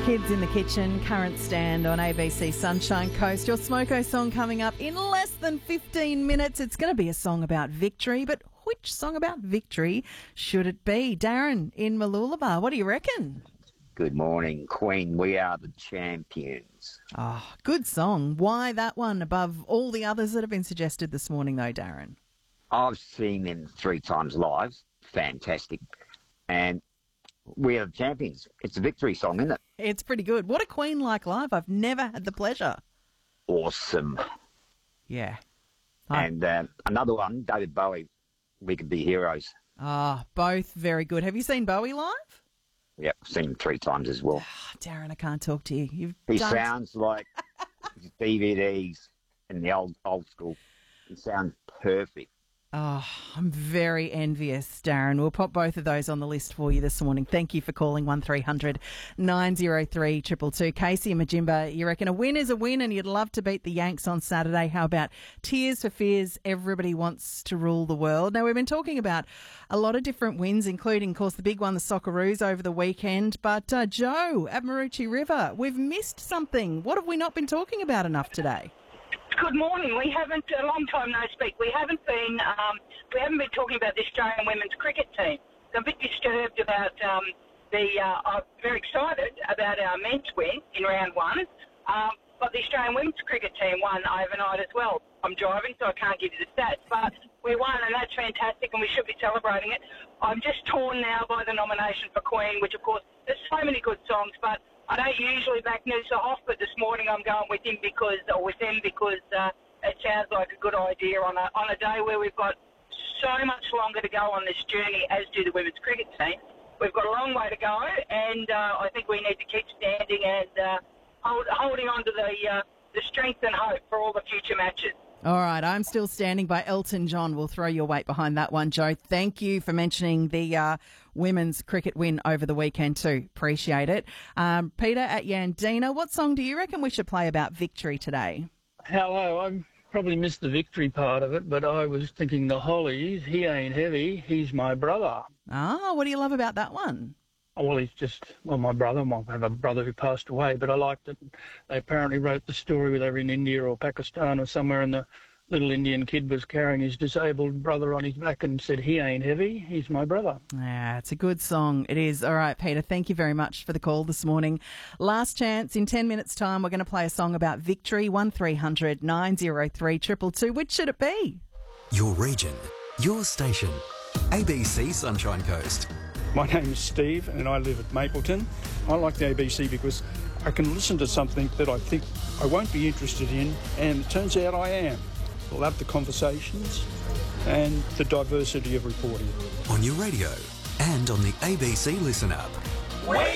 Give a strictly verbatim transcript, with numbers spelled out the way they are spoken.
Kids in the Kitchen, Current Stand on A B C Sunshine Coast. Your Smoko song coming up in less than fifteen minutes. It's going to be a song about victory, but which song about victory should it be? Darren in Mooloolaba, what do you reckon? Good morning, Queen. We are the champions. Oh, good song. Why that one above all the others that have been suggested this morning, though, Darren? I've seen them three times live. Fantastic. And we are the champions. It's a victory song, isn't it? It's pretty good. What a Queen like live. I've never had the pleasure. Awesome. Yeah. And uh, another one, David Bowie, We Could Be Heroes. Ah, oh, both very good. Have you seen Bowie live? Yep, seen him three times as well. Oh, Darren, I can't talk to you. You've he done... sounds like D V Ds in the old old school. He sounds perfect. Oh, I'm very envious, Darren. We'll pop both of those on the list for you this morning. Thank you for calling one three hundred nine oh three two two two. Casey and Majimba, you reckon a win is a win and you'd love to beat the Yanks on Saturday. How about Tears for Fears? Everybody wants to rule the world. Now, we've been talking about a lot of different wins, including, of course, the big one, the Socceroos over the weekend. But, uh, Joe, at Maroochy River, we've missed something. What have we not been talking about enough today? Good morning. We haven't, a long time no speak, we haven't been um, we haven't been talking about the Australian women's cricket team. So I'm a bit disturbed about um, the, uh, I'm very excited about our men's win in round one, um, but the Australian women's cricket team won overnight as well. I'm driving, so I can't give you the stats, but we won, and that's fantastic, and we should be celebrating it. I'm just torn now by the nomination for Queen, which, of course, there's so many good songs, but I don't usually back Noosa Hoff, but this morning I'm going with him because, or with them because uh, it sounds like a good idea on a on a day where we've got so much longer to go on this journey, as do the women's cricket team. We've got a long way to go, and uh, I think we need to keep standing and uh, hold, holding on to the uh, the strength and hope for all the future matches. All right, I'm still standing by Elton John. We'll throw your weight behind that one, Joe. Thank you for mentioning the uh, women's cricket win over the weekend too. Appreciate it. Um, Peter at Yandina, what song do you reckon we should play about victory today? Hello, I probably missed the victory part of it, but I was thinking the Hollies, He Ain't Heavy, He's My Brother. Ah, what do you love about that one? Oh, well, he's just, well, my brother. I have a brother who passed away, but I liked it. They apparently wrote the story where they were in India or Pakistan or somewhere, and the little Indian kid was carrying his disabled brother on his back and said, he ain't heavy, he's my brother. Yeah, it's a good song. It is. All right, Peter, thank you very much for the call this morning. Last chance. In ten minutes' time, we're going to play a song about victory. one three hundred nine oh three two two two. Which should it be? Your region, your station, A B C Sunshine Coast. My name is Steve and I live at Mapleton. I like the A B C because I can listen to something that I think I won't be interested in, and it turns out I am. I love the conversations and the diversity of reporting. On your radio and on the A B C Listen app. We